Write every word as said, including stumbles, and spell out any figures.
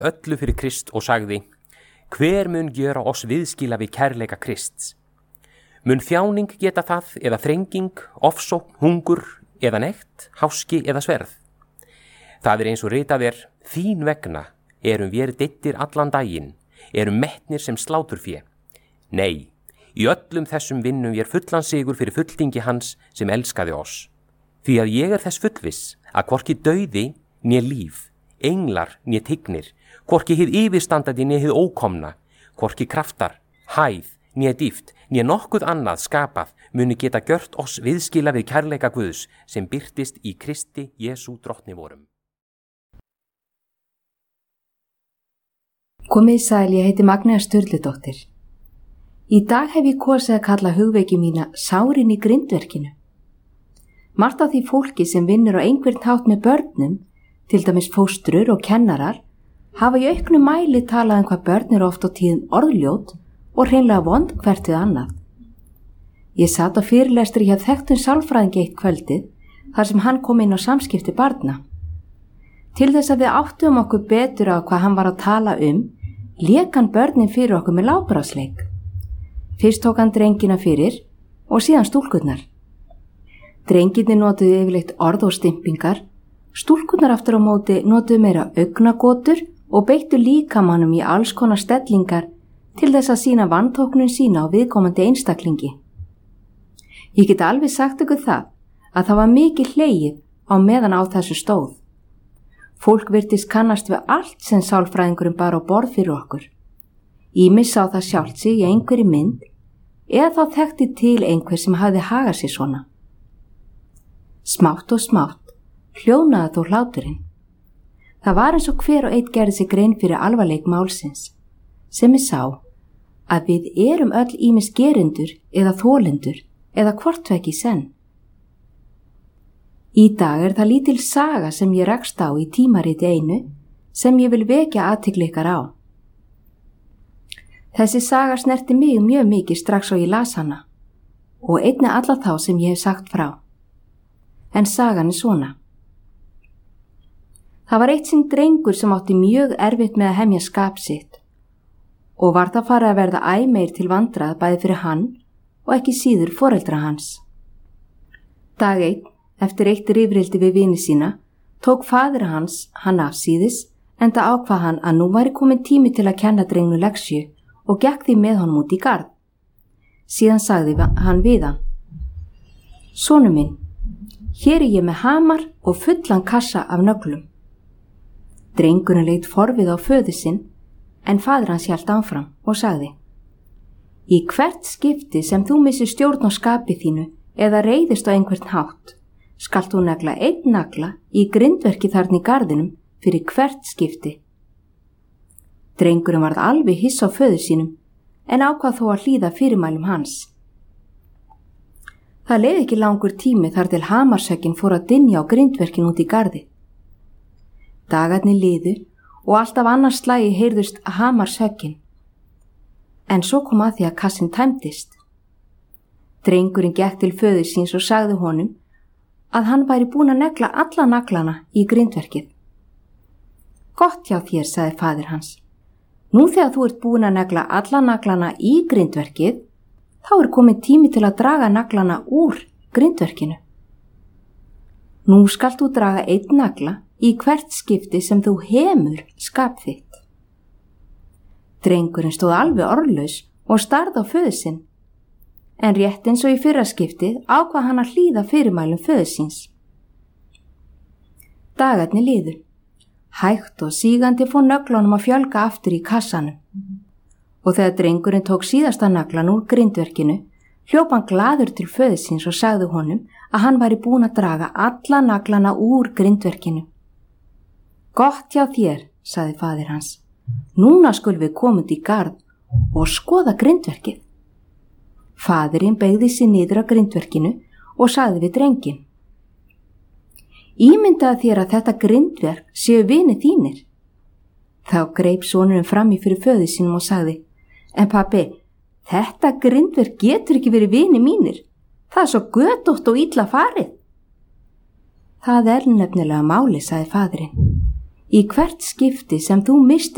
öllu fyrir Krist og sagði: Hver mun gjöra oss viðskila við kærleika Krists? Mun þjáning geta það, eða þrenging, ofsókn, hungur, eða nekt, háski eða sverð? Það er eins og ritað er: Þín vegna erum við deittir allan daginn, erum metnir sem sláturfé. Nei, í öllum þessum vinnum við fullan sigur fyrir fulltingi hans sem elskaði oss. Því að ég er þess fullviss að hvorki dauði né líf, englar né tignir, hvorki hið yfirstandandi né hið ókomna, hvorki kraftar, hæð, né dýft, né nokkuð annað skapað muni geta gjört oss viðskila við kærleika Guðs sem birtist í Kristi Jesú drottni vorum. Komið sæl, ég heiti Magnea Sturludóttir. Í dag hef ég kosið að kalla hugveiki mína sárin í grindverkinu. Margt af því fólki sem vinnur á einhvern hátt með börnum, til dæmis fóstrur og kennarar, hafa í auknu mæli talað um hvað börn eru oft á tíðum orðljót og hreinlega vond hvert við annað. Ég sat á fyrirlestri hjá þekktum sálfræðingi eitt kvöldið þar sem hann kom inn á samskipti barna. Til þess að við áttum okkur betur á hvað hann var að tala um, lék hann börnin fyrir okkur með lágbrásleik. Fyrst tók hann drengina fyrir og síðan stúlkurnar. Drengirnir notuðu yfirleitt orð og stimpingar, stúlkurnar aftur á móti notuðu meira augnagotur og beittu líkamannum í alls konar stellingar til þess að sýna vantóknun sína á viðkomandi einstaklingi. Ég get alveg sagt ykkur það að það var mikið hlegið á meðan á þessu stóð. Fólk virtist kannast við allt sem sálfræðingurinn bar á borð fyrir okkur. Ýmis sá það sjálft sig í einhverri mynd eða þá þekkti til einhver sem hafði hagað sér svona. Smátt og smátt hljóðnaði þó hláturinn. Það var eins og hver og einn gerði sig grein fyrir alvarleik málsins, sem ég sá að við erum öll ýmis gerendur eða þolendur eða hvortvekki senn. Í dag er það lítil saga sem ég rakst á í tímariti einu sem ég vil vekja athygli ykkar á. Þessi saga snerti mig mjög mikið strax og ég las hana og einnig alla þá sem ég hef sagt frá. En sagan er svona. Það var eitt sinn drengur sem átti mjög erfitt með að hemja skap sitt og var það farið að verða æ meir til vandrað bæði fyrir hann og ekki síður foreldra hans. Dag einn, eftir eitt rifrildi við vini sína, tók faðir hans hann afsíðis enda ákvað hann að nú væri komin tími til að kenna drengnu leksju og gekk því með honum út í garð. Síðan sagði hann við hann: Sonur minn, hér er ég með hamar og fullan kassa af nöglum. Drengurinn leit forvið á föður sinn, en faðir hans hélt áfram og sagði: Í hvert skipti sem þú missir stjórn á skapi þínu eða reiðist á einhvern hátt, skalt þú negla einn nagla í grindverki þarna í garðinum fyrir hvert skipti. Drengurinn varð alveg hiss á föður sínum, en ákvað þó að hlýða fyrirmælum hans. Það leið ekki langur tími þar til hamarsökin fór að dynja á grindverkin út í garði. Dagarnir liðu og alltaf annars slagi heyrðust hamarsökin. En svo kom að því að kassin tæmdist. Drengurinn gekk til föður síns og sagði honum að hann væri búinn að negla alla naglana í grindverkið. Gott hjá þér, sagði faðir hans. Nú þegar þú ert búinn að negla alla naglana í grindverkið, þá er komin tími til að draga naglana úr grindverkinu. Nú skalt þú draga einn nagla í hvert skipti sem þú hemur skap þitt. Drengurinn stóð alveg orðlaus og starði á föður sinn, en rétt eins og í fyrra skiptið ákvað hann að hlýða fyrirmælum föður síns. Dagarnir liðu. Hægt og sígandi fór nöglunum að fjölga aftur í kassanum. Og þegar drengurinn tók síðasta naglan úr grindverkinu, hljóp hann glaður til föður síns og sagði honum að hann væri búinn að draga alla naglana úr grindverkinu. Gott hjá þér, sagði faðir hans. Núna skulum við koma út í garð og skoða grindverkið. Faðirinn beygði sig niður á grindverkinu og sagði við drenginn: Ímyndaðu þér að þetta grindverk séu vinir þínir. Þá greip sonurinn fram í fyrir föður sínum og sagði: En pabbi, þetta grindverk getur ekki verið vinir mínir. Það er svo götótt og illa farið. Það er nefnilega máli, sagði faðirinn. Í hvert skipti sem þú mistir